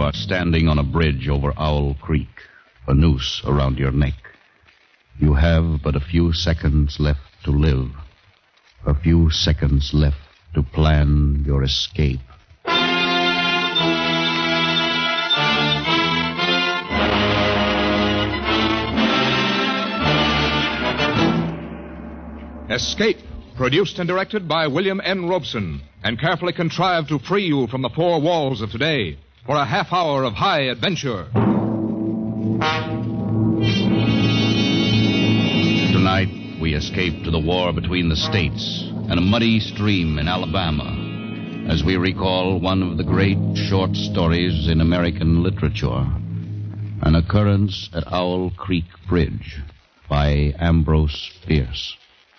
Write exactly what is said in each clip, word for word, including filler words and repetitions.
are standing on a bridge over Owl Creek, a noose around your neck. You have but a few seconds left to live, a few seconds left to plan your escape. Escape, produced and directed by William N. Robeson, and carefully contrived to free you from the four walls of today for a half hour of high adventure. Tonight, we escape to the war between the states and a muddy stream in Alabama, as we recall one of the great short stories in American literature, An Occurrence at Owl Creek Bridge by Ambrose Bierce.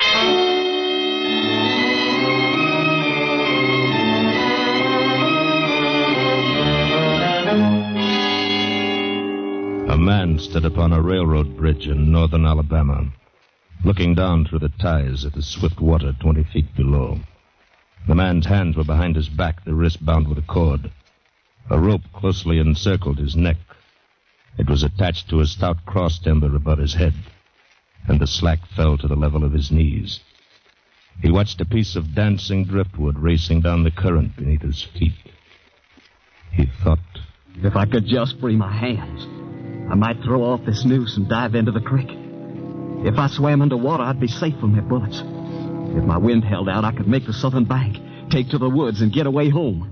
A man stood upon a railroad bridge in northern Alabama, looking down through the ties at the swift water twenty feet below. The man's hands were behind his back, the wrist bound with a cord. A rope closely encircled his neck. It was attached to a stout cross timber above his head, and the slack fell to the level of his knees. He watched a piece of dancing driftwood racing down the current beneath his feet. He thought, if I could just free my hands, I might throw off this noose and dive into the creek. If I swam underwater, I'd be safe from their bullets. If my wind held out, I could make the southern bank, take to the woods, and get away home.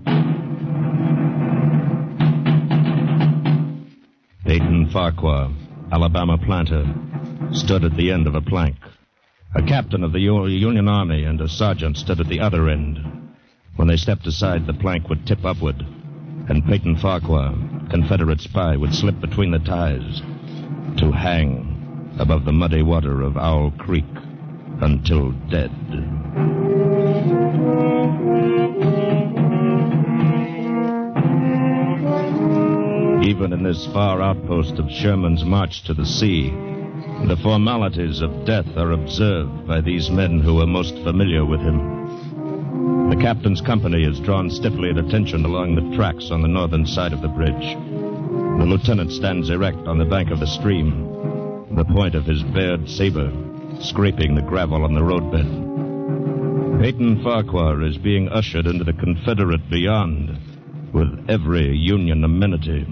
Peyton Farquhar, Alabama planter, stood at the end of a plank. A captain of the Union Army and a sergeant stood at the other end. When they stepped aside, the plank would tip upward, and Peyton Farquhar, Confederate spy, would slip between the ties to hang above the muddy water of Owl Creek until dead. Even in this far outpost of Sherman's march to the sea, the formalities of death are observed by these men who are most familiar with him. The captain's company is drawn stiffly at attention along the tracks on the northern side of the bridge. The lieutenant stands erect on the bank of the stream, the point of his bared saber scraping the gravel on the roadbed. Peyton Farquhar is being ushered into the Confederate beyond with every Union amenity.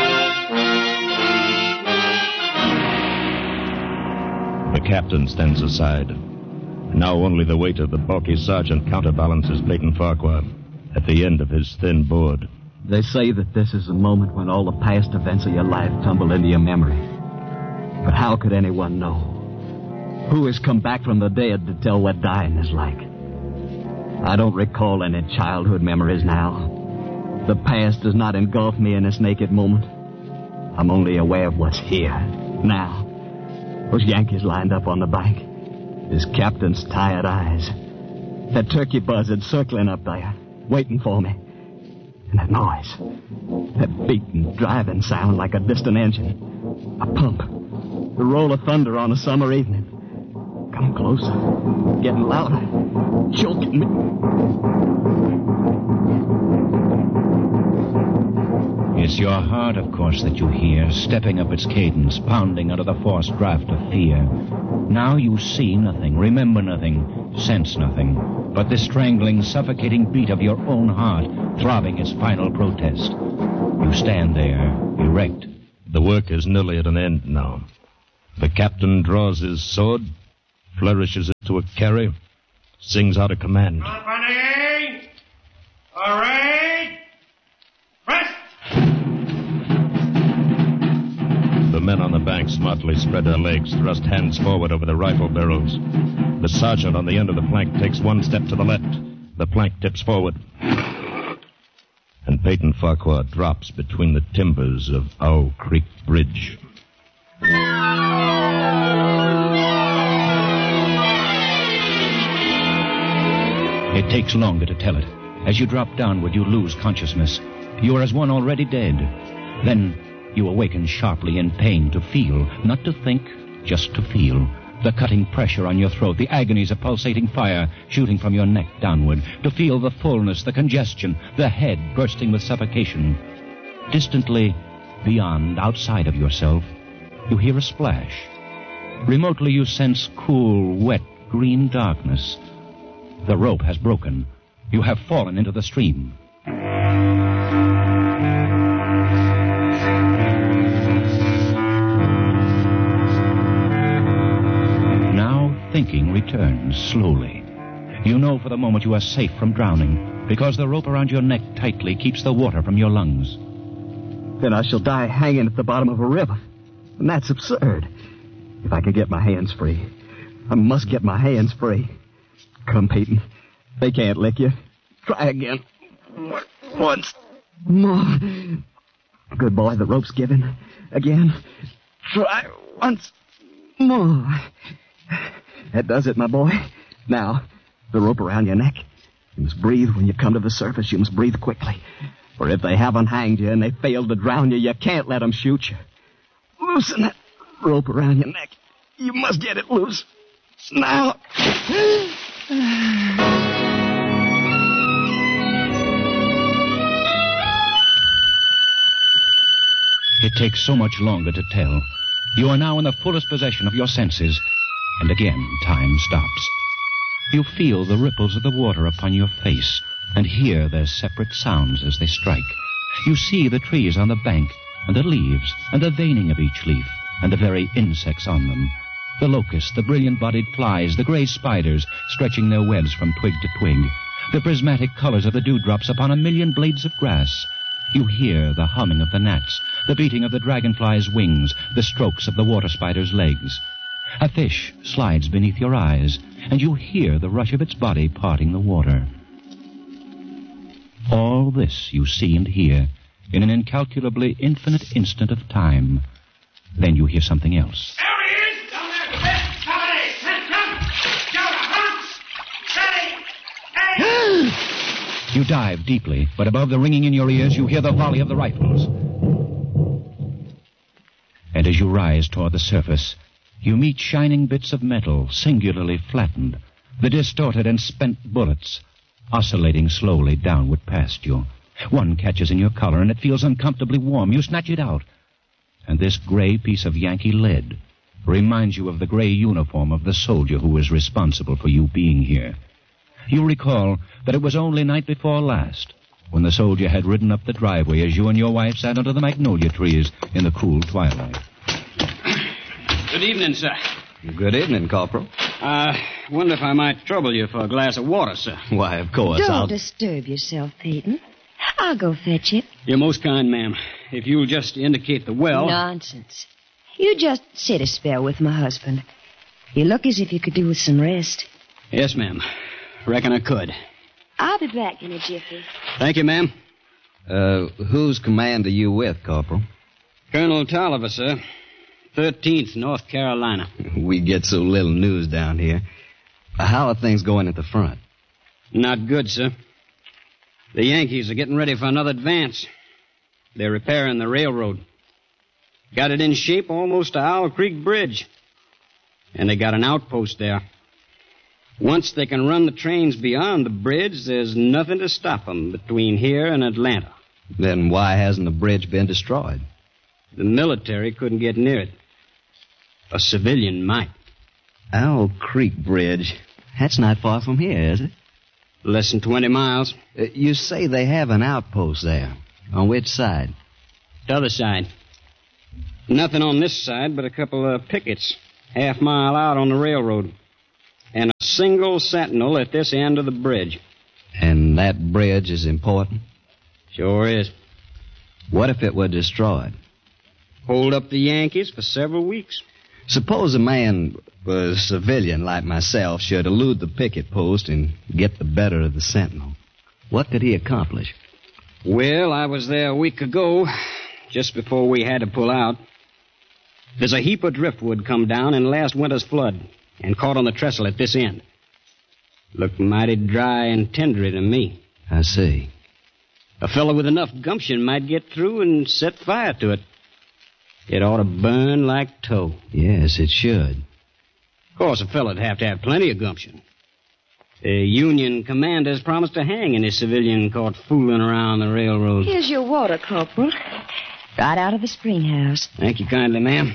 The captain stands aside. Now only the weight of the bulky sergeant counterbalances Peyton Farquhar at the end of his thin board. They say that this is the moment when all the past events of your life tumble into your memory. But how could anyone know? Who has come back from the dead to tell what dying is like? I don't recall any childhood memories now. The past does not engulf me in this naked moment. I'm only aware of what's here, now. Those Yankees lined up on the bank. His captain's tired eyes. That turkey buzzard circling up there, waiting for me. And that noise. That beating, driving sound like a distant engine. A pump. The roll of thunder on a summer evening. Come closer. Getting louder. Choking me. It's your heart, of course, that you hear, stepping up its cadence, pounding under the forced draft of fear. Now you see nothing, remember nothing, sense nothing, but the strangling, suffocating beat of your own heart, throbbing its final protest. You stand there, erect. The work is nearly at an end now. The captain draws his sword, flourishes it to a carry, sings out a command. Company! Array! Rest! The men on the bank smartly spread their legs, thrust hands forward over the rifle barrels. The sergeant on the end of the plank takes one step to the left. The plank tips forward. And Peyton Farquhar drops between the timbers of Owl Creek Bridge. It takes longer to tell it. As you drop downward, you lose consciousness. You are as one already dead. Then you awaken sharply in pain to feel, not to think, just to feel. The cutting pressure on your throat, the agonies of pulsating fire shooting from your neck downward. To feel the fullness, the congestion, the head bursting with suffocation. Distantly, beyond, outside of yourself, you hear a splash. Remotely, you sense cool, wet, green darkness. The rope has broken. You have fallen into the stream. Now, thinking returns slowly. You know for the moment you are safe from drowning, because the rope around your neck tightly keeps the water from your lungs. Then I shall die hanging at the bottom of a river. And that's absurd. If I can get my hands free. I must get my hands free. Come, Peyton. They can't lick you. Try again. Once more. Good boy, the rope's given. Again. Try once more. That does it, my boy. Now, the rope around your neck. You must breathe when you come to the surface. You must breathe quickly. For if they haven't hanged you and they failed to drown you, you can't let them shoot you. Loosen that rope around your neck. You must get it loose. Now. It takes so much longer to tell. You are now in the fullest possession of your senses. And again, time stops. You feel the ripples of the water upon your face and hear their separate sounds as they strike. You see the trees on the bank and the leaves and the veining of each leaf and the very insects on them. The locusts, the brilliant-bodied flies, the gray spiders stretching their webs from twig to twig. The prismatic colors of the dewdrops upon a million blades of grass. You hear the humming of the gnats, the beating of the dragonfly's wings, the strokes of the water spider's legs. A fish slides beneath your eyes, and you hear the rush of its body parting the water. All this you see and hear in an incalculably infinite instant of time. Then you hear something else. There he is! Down there! Somebody! Attention! Jonah! Hunts! Steady! Hey! You dive deeply, but above the ringing in your ears, you hear the volley of the rifles. And as you rise toward the surface, you meet shining bits of metal, singularly flattened, the distorted and spent bullets, oscillating slowly downward past you. One catches in your collar, and it feels uncomfortably warm. You snatch it out. And this gray piece of Yankee lead reminds you of the gray uniform of the soldier who is responsible for you being here. You recall that it was only night before last when the soldier had ridden up the driveway as you and your wife sat under the magnolia trees in the cool twilight. Good evening, sir. Good evening, Corporal. I uh, wonder if I might trouble you for a glass of water, sir. Why, of course, Don't I'll... disturb yourself, Peyton. I'll go fetch it. You're most kind, ma'am. If you'll just indicate the well... Nonsense. You just sit a spell with my husband. You look as if you could do with some rest. Yes, ma'am. Reckon I could. I'll be back in a jiffy. Thank you, ma'am. Uh, whose command are you with, Corporal? Colonel Tolliver, sir. thirteenth, North Carolina. We get so little news down here. How are things going at the front? Not good, sir. The Yankees are getting ready for another advance. They're repairing the railroad. Got it in shape almost to Owl Creek Bridge. And they got an outpost there. Once they can run the trains beyond the bridge, there's nothing to stop them between here and Atlanta. Then why hasn't the bridge been destroyed? The military couldn't get near it. A civilian might. Owl Creek Bridge. That's not far from here, is it? Less than twenty miles. Uh, you say they have an outpost there. On which side? The other side. Nothing on this side but a couple of pickets, half mile out on the railroad. And a single sentinel at this end of the bridge. And that bridge is important? Sure is. What if it were destroyed? Hold up the Yankees for several weeks. Suppose a man, a civilian like myself, should elude the picket post and get the better of the sentinel. What could he accomplish? Well, I was there a week ago, just before we had to pull out. There's a heap of driftwood come down in last winter's flood and caught on the trestle at this end. Looked mighty dry and tendery to me. I see. A fellow with enough gumption might get through and set fire to it. It ought to burn like tow. Yes, it should. Of course, a fellow'd have to have plenty of gumption. The Union commander's promised to hang any civilian caught fooling around the railroad. Here's your water, Corporal. Right out of the spring house. Thank you kindly, ma'am.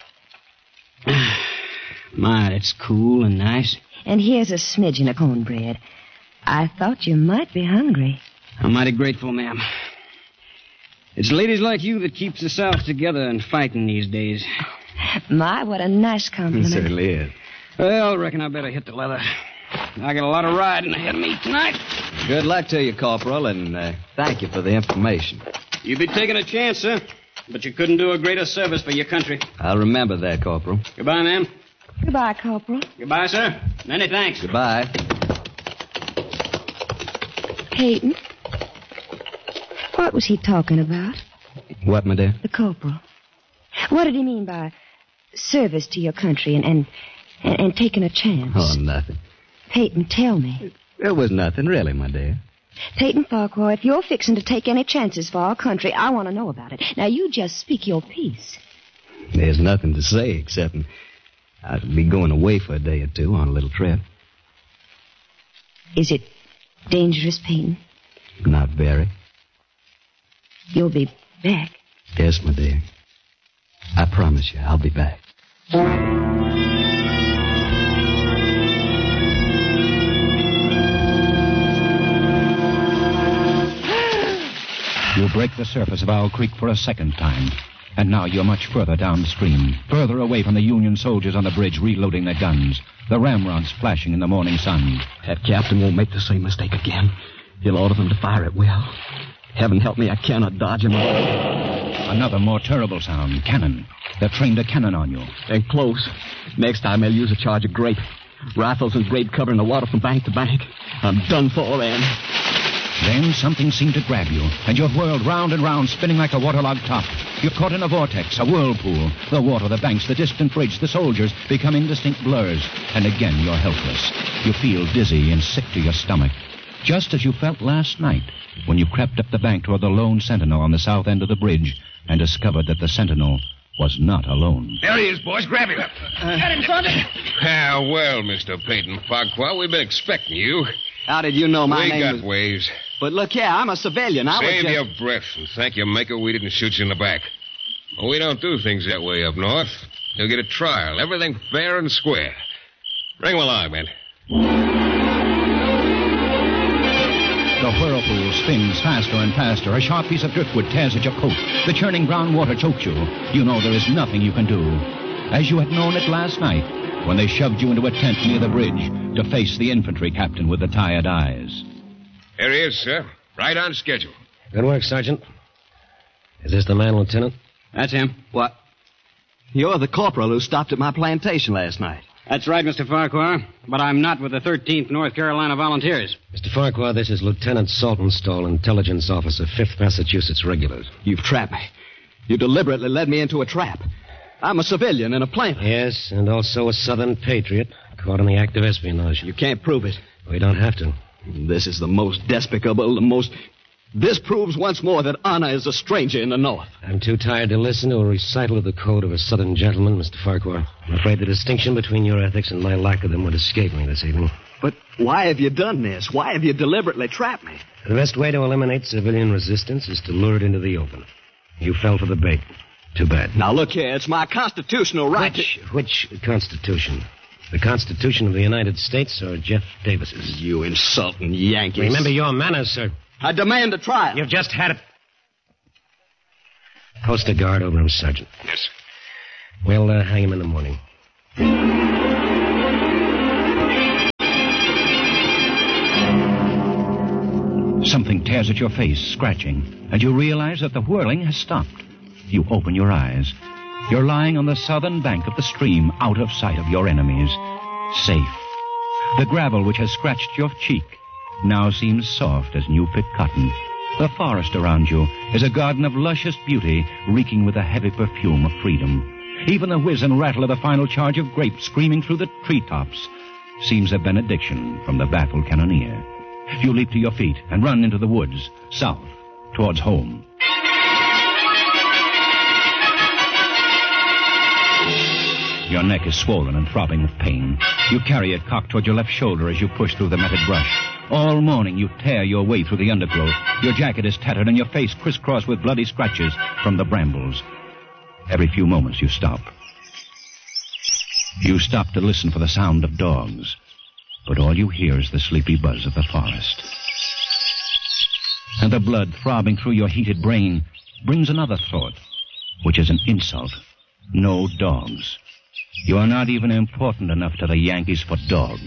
My, it's cool and nice. And here's a smidgen of cornbread. I thought you might be hungry. I'm mighty grateful, ma'am. It's ladies like you that keeps the South together and fighting these days. My, what a nice compliment. It certainly is. Well, I reckon I better hit the leather. I got a lot of riding ahead of me tonight. Good luck to you, Corporal, and uh, thank you for the information. You'd be taking a chance, sir. But you couldn't do a greater service for your country. I'll remember that, Corporal. Goodbye, ma'am. Goodbye, Corporal. Goodbye, sir. Many thanks. Goodbye. Peyton, what was he talking about? What, my dear? The corporal. What did he mean by service to your country and, and, and, and taking a chance? Oh, nothing. Peyton, tell me. It was nothing, really, my dear. Peyton Farquhar, if you're fixing to take any chances for our country, I want to know about it. Now, you just speak your piece. There's nothing to say except I'll be going away for a day or two on a little trip. Is it dangerous, Peyton? Not very. You'll be back. Yes, my dear. I promise you, I'll be back. You break the surface of Owl Creek for a second time. And now you're much further downstream, further away from the Union soldiers on the bridge reloading their guns, the ramrods flashing in the morning sun. That captain won't make the same mistake again. He'll order them to fire at will. Heaven help me, I cannot dodge him. Another more terrible sound, cannon. They've trained a cannon on you. And close. Next time they'll use a charge of grape. Rifles and grape covering the water from bank to bank. I'm done for then. Then something seemed to grab you, and you're whirled round and round, spinning like a waterlogged top. You're caught in a vortex, a whirlpool. The water, the banks, the distant bridge, the soldiers become indistinct blurs. And again you're helpless. You feel dizzy and sick to your stomach. Just as you felt last night, when you crept up the bank toward the lone sentinel on the south end of the bridge and discovered that the sentinel was not alone. There he is, boys. Grab him. Uh, Get him, Sergeant. Ah, well, Mister Peyton Farquhar, we've been expecting you. How did you know my we name got was... ways. But look here, I'm a civilian. I Save was just... your breath and thank your maker we didn't shoot you in the back. Well, we don't do things that way up north. You'll get a trial. Everything fair and square. Bring him along, man. The whirlpool spins faster and faster. A sharp piece of driftwood tears at your coat. The churning brown water chokes you. You know there is nothing you can do. As you had known it last night, when they shoved you into a tent near the bridge to face the infantry captain with the tired eyes. Here he is, sir. Right on schedule. Good work, Sergeant. Is this the man, Lieutenant? That's him. What? You're the corporal who stopped at my plantation last night. That's right, Mister Farquhar. But I'm not with the thirteenth North Carolina Volunteers. Mister Farquhar, this is Lieutenant Saltonstall, Intelligence Officer, fifth Massachusetts Regulars. You've trapped me. You deliberately led me into a trap. I'm a civilian and a planter. Yes, and also a Southern patriot, caught in the act of espionage. You can't prove it. We don't have to. This is the most despicable, the most... This proves once more that honor is a stranger in the North. I'm too tired to listen to a recital of the code of a Southern gentleman, Mister Farquhar. I'm afraid the distinction between your ethics and my lack of them would escape me this evening. But why have you done this? Why have you deliberately trapped me? The best way to eliminate civilian resistance is to lure it into the open. You fell for the bait. Too bad. Now, look here. It's my constitutional right Which, to... which Constitution? The Constitution of the United States or Jeff Davis's? You insulting Yankees. Remember your manners, sir. I demand a trial. You've just had it. Post a guard over him, Sergeant. Yes. We'll uh, hang him in the morning. Something tears at your face, scratching, and you realize that the whirling has stopped. You open your eyes. You're lying on the southern bank of the stream, out of sight of your enemies. Safe. The gravel which has scratched your cheek now seems soft as new-picked cotton. The forest around you is a garden of luscious beauty, reeking with the heavy perfume of freedom. Even the whiz and rattle of the final charge of grapes screaming through the treetops seems a benediction from the baffled cannoneer. You leap to your feet and run into the woods, south, towards home. Your neck is swollen and throbbing with pain. You carry it cocked toward your left shoulder as you push through the matted brush. All morning you tear your way through the undergrowth. Your jacket is tattered and your face crisscrossed with bloody scratches from the brambles. Every few moments you stop. You stop to listen for the sound of dogs, but all you hear is the sleepy buzz of the forest. And the blood throbbing through your heated brain brings another thought, which is an insult. No dogs. You are not even important enough to the Yankees for dogs.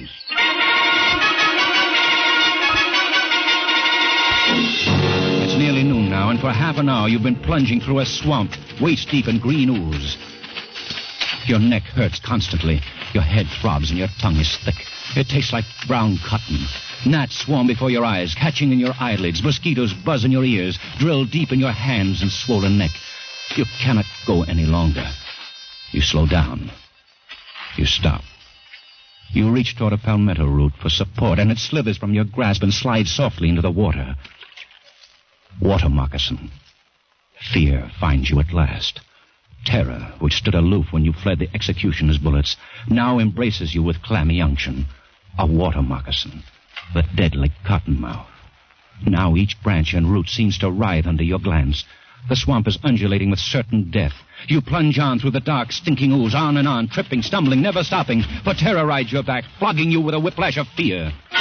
It's nearly noon now, and for half an hour you've been plunging through a swamp, waist-deep in green ooze. Your neck hurts constantly. Your head throbs and your tongue is thick. It tastes like brown cotton. Gnats swarm before your eyes, catching in your eyelids. Mosquitoes buzz in your ears, drill deep in your hands and swollen neck. You cannot go any longer. You slow down. You stop. You reach toward a palmetto root for support, and it slithers from your grasp and slides softly into the water. Water moccasin. Fear finds you at last. Terror, which stood aloof when you fled the executioner's bullets, now embraces you with clammy unction. A water moccasin. The deadly cottonmouth. Now each branch and root seems to writhe under your glance. The swamp is undulating with certain death. You plunge on through the dark, stinking ooze, on and on, tripping, stumbling, never stopping, for terror rides your back, flogging you with a whiplash of fear.